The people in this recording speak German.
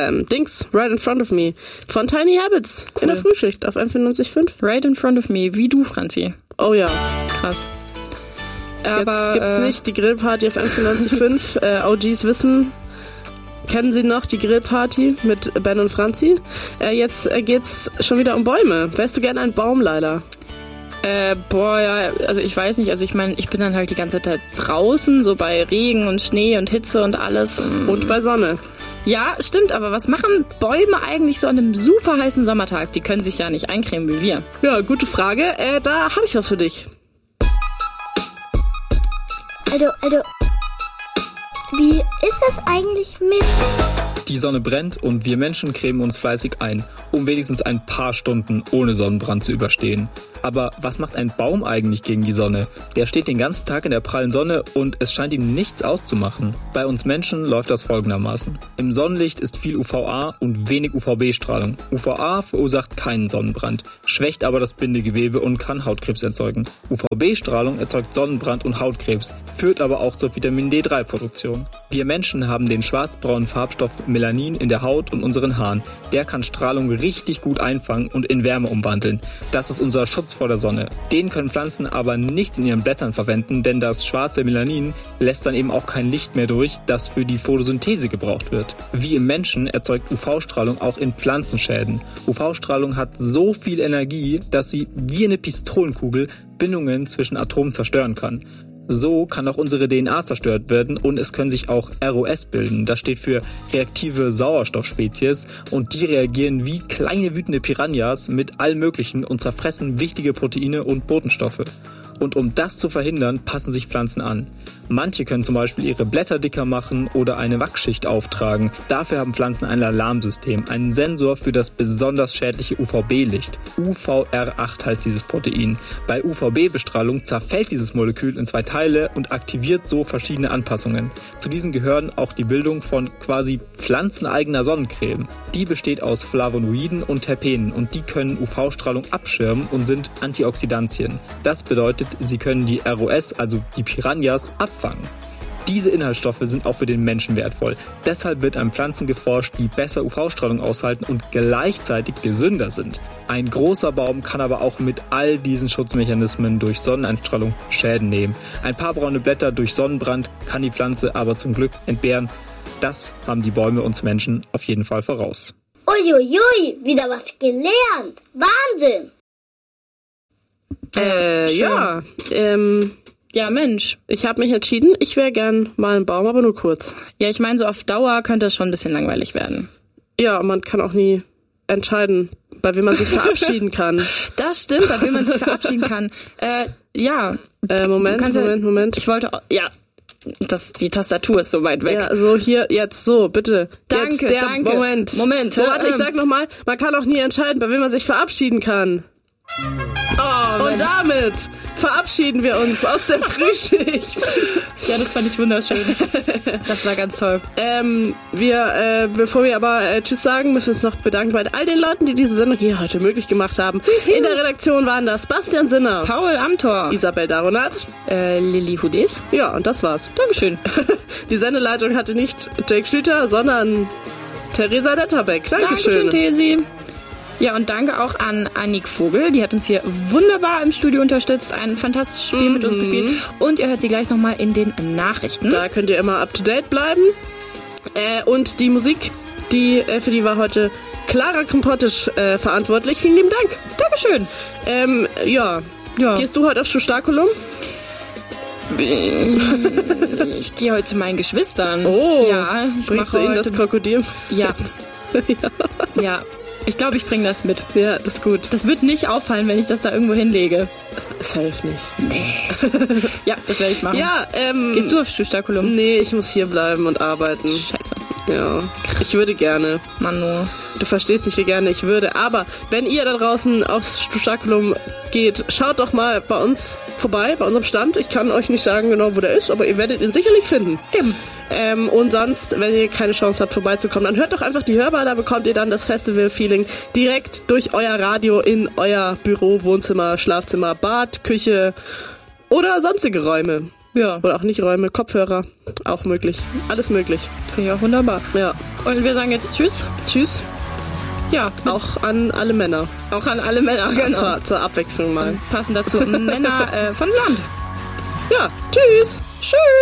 Dings, Right in Front of Me von Tiny Habits in der Frühschicht auf M94.5. Right in Front of Me, wie du, Franzi. Oh ja. Krass. Aber, jetzt gibt's nicht die Grillparty auf M94.5. OGs wissen, kennen Sie noch die Grillparty mit Ben und Franzi? Jetzt geht's schon wieder um Bäume. Wärst du gerne ein Baum, Laila? Ja, also ich weiß nicht, also ich meine, ich bin dann halt die ganze Zeit draußen, so bei Regen und Schnee und Hitze und alles. Und bei Sonne. Ja, stimmt, aber was machen Bäume eigentlich so an einem super heißen Sommertag? Die können sich ja nicht eincremen wie wir. Ja, gute Frage. Da habe ich was für dich. Also, wie ist das eigentlich mit... Die Sonne brennt und wir Menschen cremen uns fleißig ein, um wenigstens ein paar Stunden ohne Sonnenbrand zu überstehen. Aber was macht ein Baum eigentlich gegen die Sonne? Der steht den ganzen Tag in der prallen Sonne und es scheint ihm nichts auszumachen. Bei uns Menschen läuft das folgendermaßen. Im Sonnenlicht ist viel UVA und wenig UVB-Strahlung. UVA verursacht keinen Sonnenbrand, schwächt aber das Bindegewebe und kann Hautkrebs erzeugen. UVB-Strahlung erzeugt Sonnenbrand und Hautkrebs, führt aber auch zur Vitamin D3-Produktion. Wir Menschen haben den schwarzbraunen Farbstoff Melanin in der Haut und unseren Haaren. Der kann Strahlung richtig gut einfangen und in Wärme umwandeln. Das ist unser Schutz vor der Sonne. Den können Pflanzen aber nicht in ihren Blättern verwenden, denn das schwarze Melanin lässt dann eben auch kein Licht mehr durch, das für die Photosynthese gebraucht wird. Wie im Menschen erzeugt UV-Strahlung auch in Pflanzen Schäden. UV-Strahlung hat so viel Energie, dass sie wie eine Pistolenkugel Bindungen zwischen Atomen zerstören kann. So kann auch unsere DNA zerstört werden und es können sich auch ROS bilden. Das steht für reaktive Sauerstoffspezies und die reagieren wie kleine wütende Piranhas mit allem Möglichen und zerfressen wichtige Proteine und Botenstoffe. Und um das zu verhindern, passen sich Pflanzen an. Manche können zum Beispiel ihre Blätter dicker machen oder eine Wachsschicht auftragen. Dafür haben Pflanzen ein Alarmsystem, einen Sensor für das besonders schädliche UVB-Licht. UVR8 heißt dieses Protein. Bei UVB-Bestrahlung zerfällt dieses Molekül in 2 Teile und aktiviert so verschiedene Anpassungen. Zu diesen gehören auch die Bildung von quasi pflanzeneigener Sonnencreme. Die besteht aus Flavonoiden und Terpenen und die können UV-Strahlung abschirmen und sind Antioxidantien. Das bedeutet, sie können die ROS, also die Piranhas, abfangen. Diese Inhaltsstoffe sind auch für den Menschen wertvoll. Deshalb wird an Pflanzen geforscht, die besser UV-Strahlung aushalten und gleichzeitig gesünder sind. Ein großer Baum kann aber auch mit all diesen Schutzmechanismen durch Sonneneinstrahlung Schäden nehmen. Ein paar braune Blätter durch Sonnenbrand kann die Pflanze aber zum Glück entbehren. Das haben die Bäume uns Menschen auf jeden Fall voraus. Uiuiui, wieder was gelernt. Wahnsinn. Ja, Mensch. Ich habe mich entschieden, ich wäre gern mal ein Baum, aber nur kurz. Ja, ich meine, so auf Dauer könnte es schon ein bisschen langweilig werden. Ja, man kann auch nie entscheiden, bei wem man sich verabschieden kann. Das stimmt, bei wem man sich verabschieden kann. Moment. Ich wollte, die Tastatur ist so weit weg. Ja, so hier, jetzt so, bitte. Danke, jetzt danke. Moment. Warte, ich sag nochmal, man kann auch nie entscheiden, bei wem man sich verabschieden kann. Oh, und damit verabschieden wir uns aus der Frühschicht. Ja, das fand ich wunderschön. Das war ganz toll. Bevor wir aber Tschüss sagen, müssen wir uns noch bedanken bei all den Leuten, die diese Sendung hier heute möglich gemacht haben. In der Redaktion waren das Bastian Sinner, Paul Amthor, Isabel Daronat, Lilly Hudes. Ja, und das war's. Dankeschön. Die Sendeleitung hatte nicht Jake Schlüter, sondern Theresa Detterbeck. Dankeschön, Tesi. Ja, und danke auch an Annik Vogel, die hat uns hier wunderbar im Studio unterstützt, ein fantastisches Spiel mit uns gespielt und ihr hört sie gleich nochmal in den Nachrichten. Da könnt ihr immer up to date bleiben. Und die Musik, für die war heute Clara Kompottisch verantwortlich. Vielen lieben Dank. Dankeschön. Ja. Gehst du heute auf Schustakulum? Ich gehe heute zu meinen Geschwistern. Oh, ja, bringst du ihnen das Krokodil? Ja. Ja. Ich glaube, ich bringe das mit. Ja, das ist gut. Das wird nicht auffallen, wenn ich das da irgendwo hinlege. Safe nicht. Nee. Ja, das werde ich machen. Ja, Gehst du auf Schustakulum? Nee, ich muss hier bleiben und arbeiten. Scheiße. Ja, ich würde gerne. Manu. Du verstehst nicht, wie gerne ich würde. Aber wenn ihr da draußen aufs Schustakulum geht, schaut doch mal bei uns vorbei, bei unserem Stand. Ich kann euch nicht sagen genau, wo der ist, aber ihr werdet ihn sicherlich finden. Eben. Und sonst, wenn ihr keine Chance habt, vorbeizukommen, dann hört doch einfach die Hörbar, da bekommt ihr dann das Festival-Feeling direkt durch euer Radio in euer Büro, Wohnzimmer, Schlafzimmer, Bad, Küche oder sonstige Räume. Ja. Oder auch nicht Räume, Kopfhörer, auch möglich. Alles möglich. Finde ich auch wunderbar. Ja. Und wir sagen jetzt Tschüss. Tschüss. Ja. Auch an alle Männer. Auch an alle Männer, genau. Zur Abwechslung mal. Und passend dazu Männer von Land. Ja, tschüss. Tschüss.